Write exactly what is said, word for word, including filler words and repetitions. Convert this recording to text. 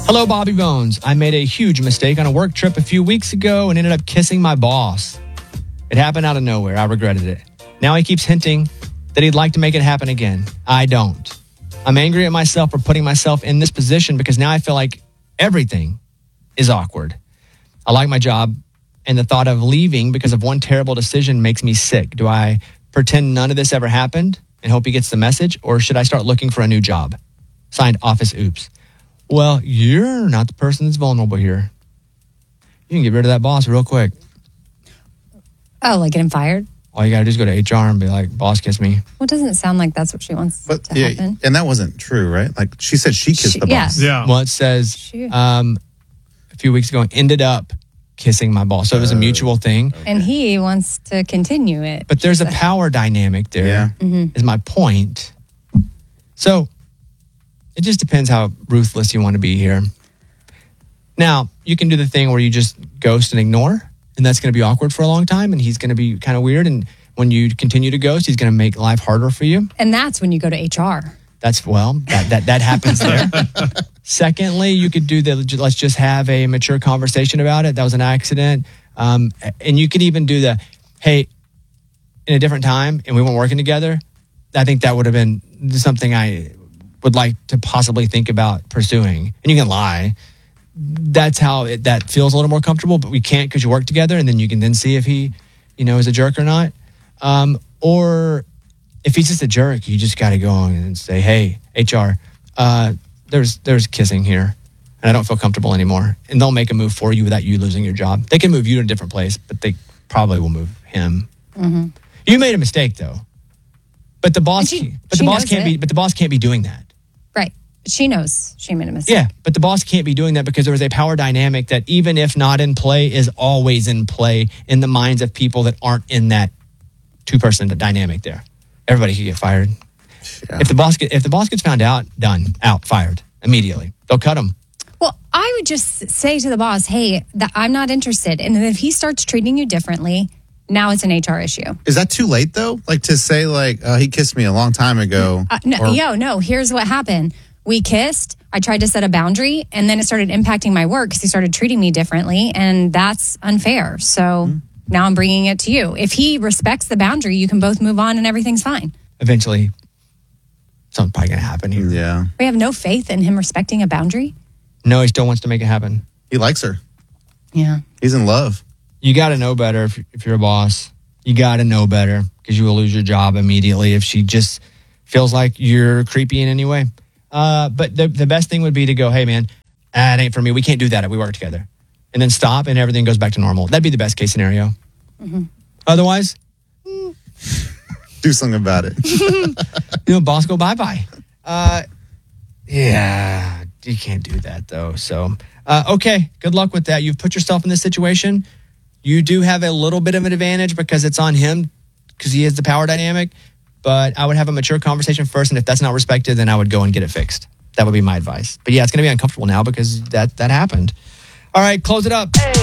Hello, Bobby Bones. I made a huge mistake on a work trip a few weeks ago and ended up kissing my boss. It happened out of nowhere. I regretted it. Now he keeps hinting that he'd like to make it happen again. I don't. I'm angry at myself for putting myself in this position because now I feel like everything is awkward. I like my job, and the thought of leaving because of one terrible decision makes me sick. Do I pretend none of this ever happened and hope he gets the message, or should I start looking for a new job? Signed, Office Oops. Well, you're not the person that's vulnerable here. You can get rid of that boss real quick. Oh, like get him fired? All you got to do is go to H R and be like, boss, kiss me. Well, it doesn't sound like that's what she wants But, to yeah, happen. and that wasn't true, right? Like, she said she kissed She- the yeah. boss. Yeah. Well, it says She- um, a few weeks ago, ended up kissing my boss. So it was a mutual thing. And he wants to continue it. But there's a power dynamic there, Yeah. Mm-hmm. is my point. So it just depends how ruthless you want to be here. Now, you can do the thing where you just ghost and ignore, and that's going to be awkward for a long time, and he's going to be kind of weird. And when you continue to ghost, he's going to make life harder for you. And that's when you go to H R. That's, well, that that, that happens there. Secondly, you could do the, let's just have a mature conversation about it. That was an accident. Um, and you could even do the, hey, in a different time, and we weren't working together. I think that would have been something I would like to possibly think about pursuing. And you can lie. That's how it, that feels a little more comfortable, but we can't because you work together, and then you can then see if he, you know, is a jerk or not. Um, or if he's just a jerk, you just got to go on and say, hey, H R, uh, there's there's kissing here, and I don't feel comfortable anymore. And they'll make a move for you without you losing your job. They can move you to a different place, but they probably will move him. Mm-hmm. You made a mistake, though. But the boss, she- but she the boss knows can't it. be. But the boss can't be doing that. Right. She knows she made a mistake. Yeah, but the boss can't be doing that because there is a power dynamic that, even if not in play, is always in play in the minds of people that aren't in that two-person dynamic there. Everybody could get fired. Yeah. If the boss get, if the boss gets found out, done, out, fired immediately. They'll cut him. Well, I would just say to the boss, hey, that I'm not interested. And then if he starts treating you differently, now it's an H R issue. Is that too late, though? Like, to say, like, uh, he kissed me a long time ago. Uh, no, or- yo, no, here's what happened. We kissed. I tried to set a boundary, and then it started impacting my work because he started treating me differently, and that's unfair. So Mm-hmm. now I'm bringing it to you. If he respects the boundary, you can both move on, and everything's fine. Eventually, something's probably going to happen here. Yeah. We have no faith in him respecting a boundary. No, he still wants to make it happen. He likes her. Yeah. He's in love. You got to know better if, if you're a boss. You got to know better because you will lose your job immediately if she just feels like you're creepy in any way. Uh, but the, the best thing would be to go, hey, man, that ain't for me. We can't do that if we work together. And then stop and everything goes back to normal. That'd be the best case scenario. Mm-hmm. Otherwise, Do something about it. you know, boss, go bye-bye. Uh, yeah, you can't do that, though. So, uh, okay, good luck with that. You've put yourself in this situation. You do have a little bit of an advantage because it's on him because he is the power dynamic. But I would have a mature conversation first, and if that's not respected, then I would go and get it fixed. That would be my advice. But yeah, it's going to be uncomfortable now because that that happened. All right, close it up.